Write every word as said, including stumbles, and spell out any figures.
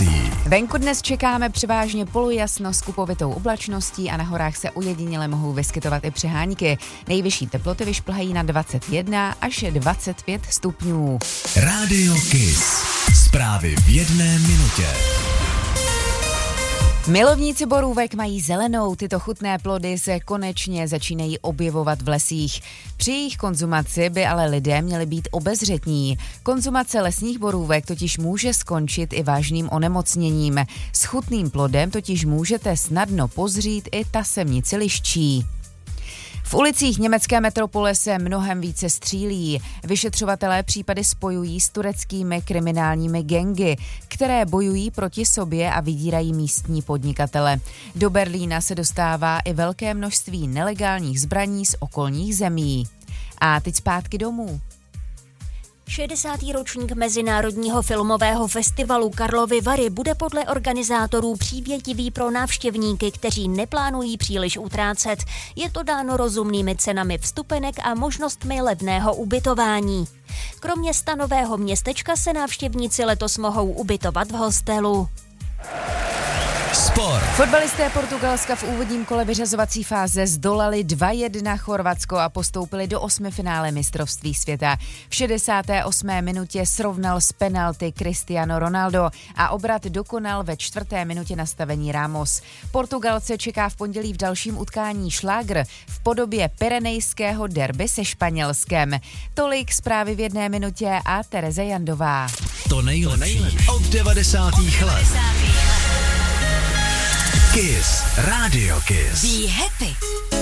počasí. Venku dnes čekáme převážně polojasno s kupovitou oblačností a na horách se ujediněle mohou vyskytovat i přehánky. Nejvyšší teploty vyšplhají na dvacet jedna až dvacet pět stupňů. Rádio Kiss. Zprávy v jedné minutě. Milovníci borůvek mají zelenou, tyto chutné plody se konečně začínají objevovat v lesích. Při jejich konzumaci by ale lidé měli být obezřetní. Konzumace lesních borůvek totiž může skončit i vážným onemocněním. S chutným plodem totiž můžete snadno pozřít i tasemnici liščí. V ulicích německé metropole se mnohem více střílí. Vyšetřovatelé případy spojují s tureckými kriminálními gangy, které bojují proti sobě a vydírají místní podnikatele. Do Berlína se dostává i velké množství nelegálních zbraní z okolních zemí. A teď zpátky domů. šedesátý ročník Mezinárodního filmového festivalu Karlovy Vary bude podle organizátorů přívětivý pro návštěvníky, kteří neplánují příliš utrácet. Je to dáno rozumnými cenami vstupenek a možnostmi levného ubytování. Kromě stanového městečka se návštěvníci letos mohou ubytovat v hostelu. Sport. Fotbalisté Portugalska v úvodním kole vyřazovací fáze zdolali dva jedna Chorvatsko a postoupili do osmifinále mistrovství světa. V šedesáté osmé minutě srovnal z penalty Cristiano Ronaldo a obrat dokonal ve čtvrté minutě nastavení Ramos. Portugalce čeká v pondělí v dalším utkání šlágr v podobě pyrenejského derby se Španělskem. Tolik zprávy v jedné minutě a Tereza Jandová. To nejlepší od devadesátých let. Kiss, Radio Kiss. Be happy.